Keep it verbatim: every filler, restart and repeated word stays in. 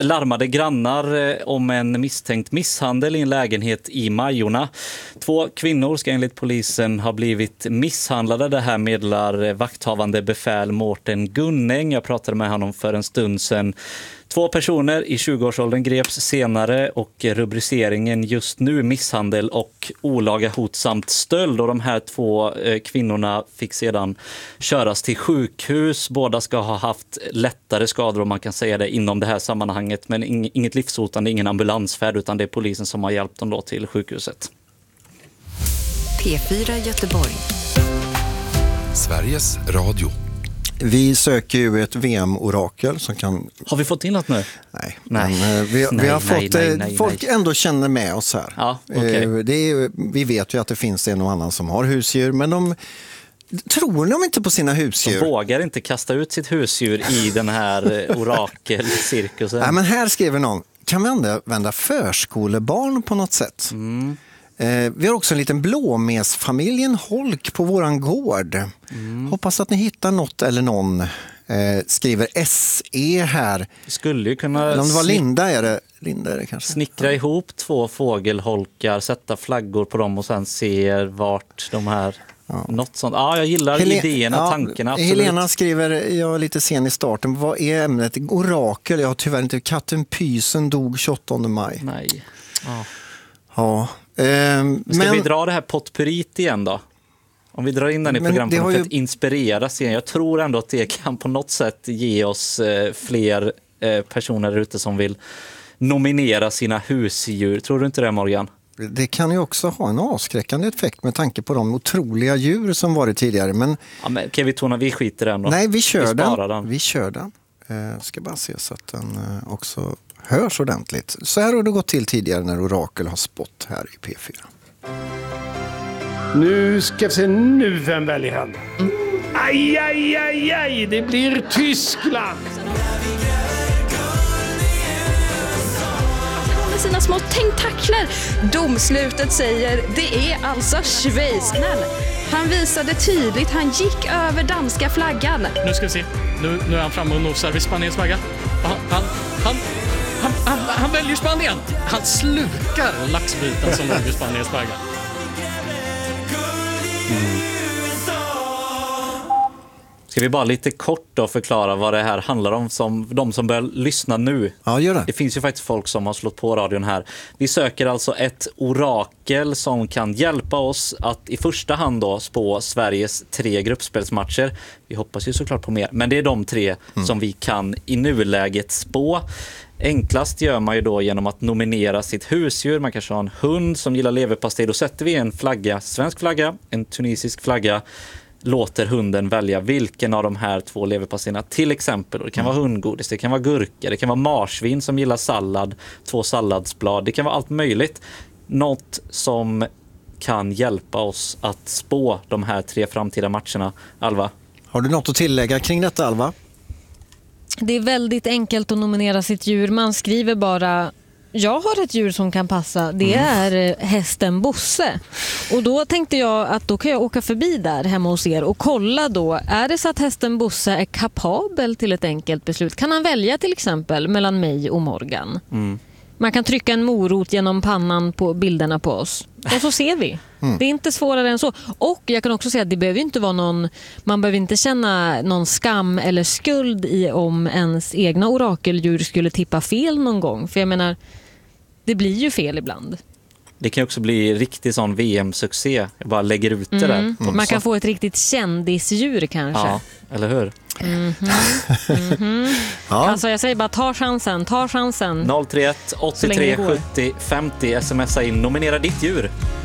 larmade grannar om en misstänkt misshandel i en lägenhet i Majorna. Två kvinnor ska enligt polisen ha blivit misshandlade. Det här meddelar vakthavande befäl Mårten Gunning. Jag pratade med honom för en stund sedan. Två personer i tjugoårsåldern greps senare och rubriceringen just nu misshandel och olaga hot samt stöld. Och de här två eh, kvinnorna fick sedan köras till sjukhus. Båda ska ha haft lättare skador om man kan säga det inom det här sammanhanget. Men ing- inget livshotande, ingen ambulansfärd utan det är polisen som har hjälpt dem då till sjukhuset. P fyra Göteborg. Sveriges Radio. Vi söker ju ett V M-orakel som kan... Har vi fått in något nu? Nej, Nej. men vi, Nej, vi har nej, fått... nej, nej, folk nej. ändå känner med oss här. Ja, okay. det är, vi vet ju att det finns en och annan som har husdjur, men de tror de inte på sina husdjur. De vågar inte kasta ut sitt husdjur i den här orakelcirkusen. Nej, men här skriver någon, kan vi använda förskolebarn på något sätt? Mm. Eh, vi har också en liten blåmesfamiljen Holk på våran gård. Mm. Hoppas att ni hittar något eller någon. Eh, skriver S E här. Vi skulle ju kunna... Eller om det var Linda är det. Linda är det kanske. Snickra ja. ihop två fågelholkar, sätta flaggor på dem och sen se vart de här... Ja. Något sånt. Ja, jag gillar Helen, idéerna, ja, tankarna. Absolut. Helena skriver, jag är lite sen i starten. Vad är ämnet? Orakel. Jag har tyvärr inte. Katten Pysen dog tjugoåttonde maj. Nej. Ja. Ja. Ehm, Ska men... vi dra det här potpurrit igen då? Om vi drar in den i programmet för ju... att inspireras igen. Jag tror ändå att det kan på något sätt ge oss eh, fler eh, personer ute som vill nominera sina husdjur. Tror du inte det, Morgan? Det kan ju också ha en avskräckande effekt med tanke på de otroliga djur som varit tidigare. Men... Ja, men kan vi tona, vi skiter den då? Nej, vi kör vi den. den. Vi kör den. Eh, ska bara se så att den eh, också hörs ordentligt. Så här har det gått till tidigare när Orakel har spott här i P fyra. Nu ska vi se, nu vem väljer han? Aj, aj, aj, aj, det blir Tyskland! Med sina små tentakler. Domslutet säger det är alltså Schweiz. Han visade tydligt, han gick över danska flaggan. Nu ska vi se, nu, nu är han framme och nosar vid Spaniens flagga. Han, han, han, han, han, han väljer Spanien. Han slukar laxbiten som låg vid Spaniens flagga. Mm. Ska vi bara lite kort då förklara vad det här handlar om som de som börjar lyssna nu. Ja, gör det. Det finns ju faktiskt folk som har slått på radion här. Vi söker alltså ett orakel som kan hjälpa oss att i första hand då spå Sveriges tre gruppspelsmatcher. Vi hoppas ju såklart på mer, men det är de tre mm. som vi kan i nuläget spå. Enklast gör man ju då genom att nominera sitt husdjur. Man kanske har en hund som gillar leverpastej. Då sätter vi en flagga, svensk flagga, en tunisisk flagga. Låter hunden välja vilken av de här två leverpastejerna till exempel. Och det kan vara hundgodis, det kan vara gurka, det kan vara marsvin som gillar sallad, två salladsblad. Det kan vara allt möjligt. Något som kan hjälpa oss att spå de här tre framtida matcherna. Alva? Har du något att tillägga kring detta, Alva? Det är väldigt enkelt att nominera sitt djur. Man skriver bara, jag har ett djur som kan passa. Det är hästen Bosse. Och då tänkte jag att då kan jag åka förbi där hemma hos er och kolla då. Är det så att hästen Bosse är kapabel till ett enkelt beslut? Kan han välja till exempel mellan mig och Morgan? Mm. Man kan trycka en morot genom pannan på bilderna på oss. Och så ser vi. Mm. Det är inte svårare än så. Och jag kan också säga att det behöver inte vara någon, man behöver inte känna någon skam eller skuld i om ens egna orakeldjur skulle tippa fel någon gång. För jag menar, det blir ju fel ibland. Det kan också bli riktigt sån V M-succé. Jag bara lägger ut det mm. där. Mm. Man kan få ett riktigt kändisdjur kanske. Ja, eller hur? Mm-hmm. Mm-hmm. Ja. Alltså jag säger bara, ta chansen, ta chansen. noll tre ett åttiotre sjuttio femtio, smsa in, nominera ditt djur.